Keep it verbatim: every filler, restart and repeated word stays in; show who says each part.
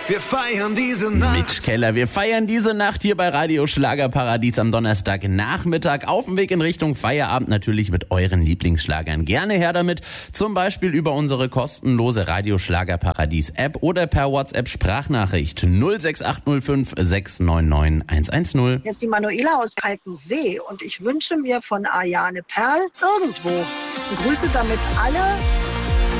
Speaker 1: Wir feiern diese Nacht.
Speaker 2: Mitch Keller, wir feiern diese Nacht hier bei Radio Schlagerparadies am Donnerstagnachmittag. Auf dem Weg in Richtung Feierabend natürlich mit euren Lieblingsschlagern. Gerne her damit, zum Beispiel über unsere kostenlose Radio Schlagerparadies App oder per WhatsApp Sprachnachricht null sechs acht null fünf sechs neun neun eins eins null.
Speaker 3: Jetzt die Manuela aus Kalkensee und ich wünsche mir von Ariane Perl irgendwo und grüße damit alle